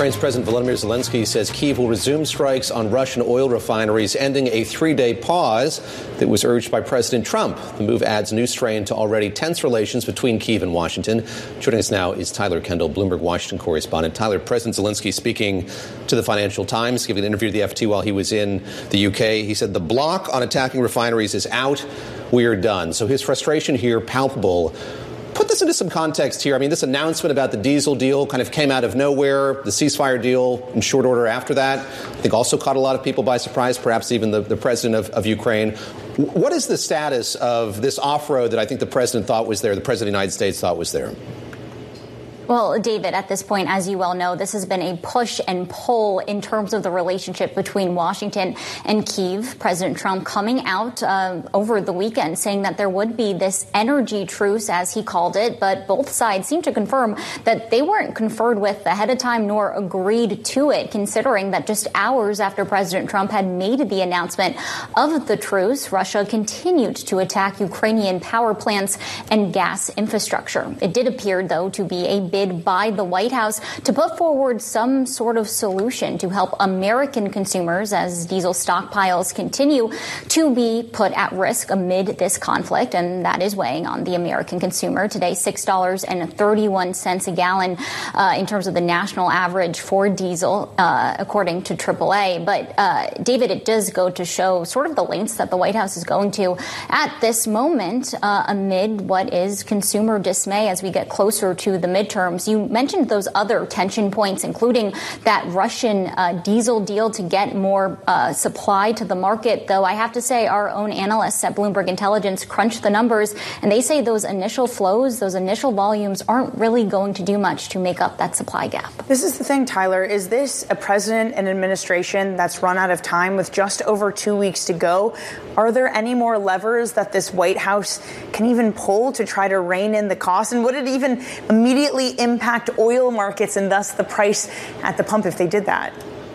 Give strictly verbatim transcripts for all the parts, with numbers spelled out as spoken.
Ukraine's President Volodymyr Zelensky says Kyiv will resume strikes on Russian oil refineries, ending a three-day pause that was urged by President Trump. The move adds new strain to already tense relations between Kyiv and Washington. Joining us now is Tyler Kendall, Bloomberg Washington correspondent. Tyler, President Zelensky speaking to the Financial Times, giving an interview to the F T while he was in the U K. He said the block on attacking refineries is out. We are done. So his frustration here palpable. Put this into some context here. I mean, this announcement about the diesel deal kind of came out of nowhere. The ceasefire deal in short order after that, I think, also caught a lot of people by surprise, perhaps even the, the president of, of Ukraine. What is the status of this off-road that I think the president thought was there, the president of the United States thought was there? Well, David, at this point, as you well know, this has been a push and pull in terms of the relationship between Washington and Kyiv. President Trump coming out uh, over the weekend saying that there would be this energy truce, as he called it, but both sides seem to confirm that they weren't conferred with ahead of time nor agreed to it, considering that just hours after President Trump had made the announcement of the truce, Russia continued to attack Ukrainian power plants and gas infrastructure. It did appear, though, to be a bid by the White House to put forward some sort of solution to help American consumers as diesel stockpiles continue to be put at risk amid this conflict. And that is weighing on the American consumer. Today, six dollars and thirty-one cents a gallon uh, in terms of the national average for diesel, uh, according to triple A. But, uh, David, it does go to show sort of the lengths that the White House is going to at this moment uh, amid what is consumer dismay as we get closer to the midterm. You mentioned those other tension points, including that Russian uh, diesel deal to get more uh, supply to the market, though I have to say our own analysts at Bloomberg Intelligence crunched the numbers, and they say those initial flows, those initial volumes aren't really going to do much to make up that supply gap. This is the thing, Tyler. Is this a president and administration that's run out of time with just over two weeks to go? Are there any more levers that this White House can even pull to try to rein in the cost? And would it even immediately impact oil markets and thus the price at the pump if they did that?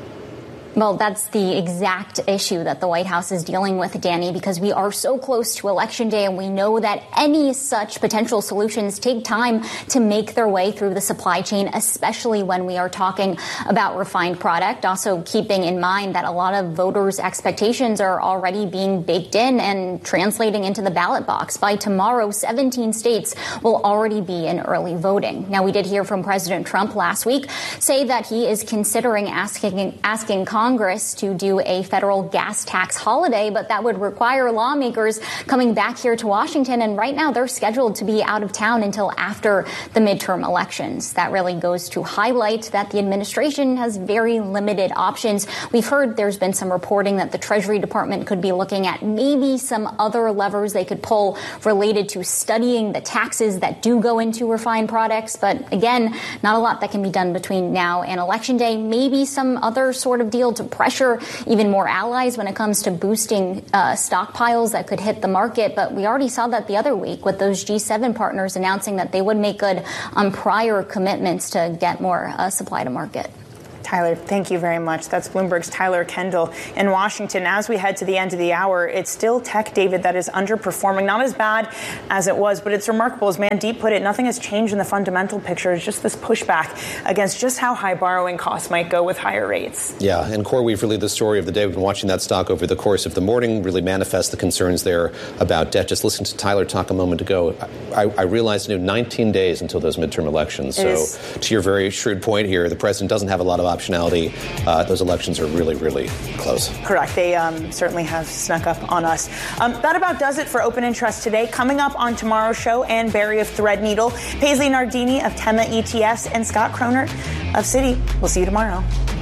Well, that's the exact issue that the White House is dealing with, Danny, because we are so close to Election Day, and we know that any such potential solutions take time to make their way through the supply chain, especially when we are talking about refined product. Also keeping in mind that a lot of voters' expectations are already being baked in and translating into the ballot box. By tomorrow, seventeen states will already be in early voting. Now, we did hear from President Trump last week say that he is considering asking, asking Congress Congress to do a federal gas tax holiday, but that would require lawmakers coming back here to Washington. And right now they're scheduled to be out of town until after the midterm elections. That really goes to highlight that the administration has very limited options. We've heard there's been some reporting that the Treasury Department could be looking at maybe some other levers they could pull related to studying the taxes that do go into refined products. But again, not a lot that can be done between now and Election Day. Maybe some other sort of deal to pressure even more allies when it comes to boosting uh, stockpiles that could hit the market. But we already saw that the other week with those G seven partners announcing that they would make good on prior commitments to get more uh, supply to market. Tyler, thank you very much. That's Bloomberg's Tyler Kendall in Washington. As we head to the end of the hour, it's still tech, David, that is underperforming. Not as bad as it was, but it's remarkable. As Mandeep put it, nothing has changed in the fundamental picture. It's just this pushback against just how high borrowing costs might go with higher rates. Yeah, and CoreWeave, really the story of the day. We've been watching that stock over the course of the morning, really manifest the concerns there about debt. Just listen to Tyler talk a moment ago. I, I realized, you know, nineteen days until those midterm elections. So is. To your very shrewd point here, the president doesn't have a lot of optionality. Uh, those elections are really, really close. Correct. They um, certainly have snuck up on us. Um, that about does it for Open Interest today. Coming up on tomorrow's show, Ann Berry of Threadneedle, Paisley Nardini of Tema E T Fs, and Scott Kroner of Citi. We'll see you tomorrow.